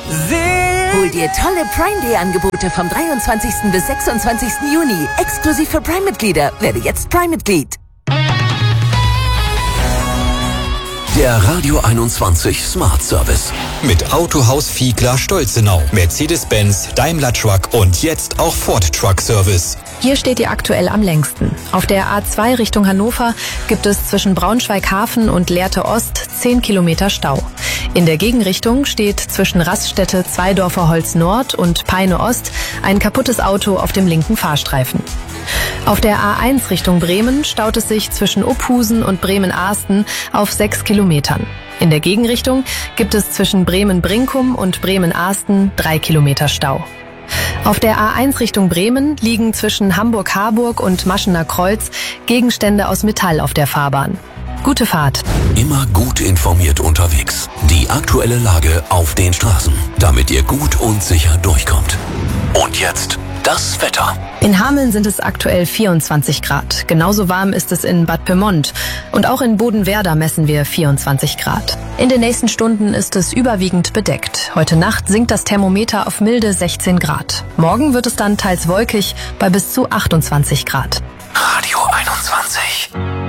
Hol dir tolle Prime Day Angebote vom 23. bis 26. Juni. Exklusiv für Prime-Mitglieder. Werde jetzt Prime-Mitglied. Der Radio 21 Smart Service. Mit Autohaus Fiegler Stolzenau, Mercedes-Benz, Daimler Truck und jetzt auch Ford Truck Service. Hier steht ihr aktuell am längsten. Auf der A2 Richtung Hannover gibt es zwischen Braunschweig-Hafen und Lehrte Ost 10 Kilometer Stau. In der Gegenrichtung steht zwischen Raststätte Zweidorfer Holz Nord und Peine Ost ein kaputtes Auto auf dem linken Fahrstreifen. Auf der A1 Richtung Bremen staut es sich zwischen Uphusen und Bremen-Ahsten auf 6 Kilometern. In der Gegenrichtung gibt es zwischen Bremen-Brinkum und Bremen-Ahsten 3 Kilometer Stau. Auf der A1 Richtung Bremen liegen zwischen Hamburg-Harburg und Maschener Kreuz Gegenstände aus Metall auf der Fahrbahn. Gute Fahrt. Immer gut informiert unterwegs. Die aktuelle Lage auf den Straßen, damit ihr gut und sicher durchkommt. Und jetzt das Wetter. In Hameln sind es aktuell 24 Grad. Genauso warm ist es in Bad Pyrmont. Und auch in Bodenwerder messen wir 24 Grad. In den nächsten Stunden ist es überwiegend bedeckt. Heute Nacht sinkt das Thermometer auf milde 16 Grad. Morgen wird es dann teils wolkig bei bis zu 28 Grad. Radio 21.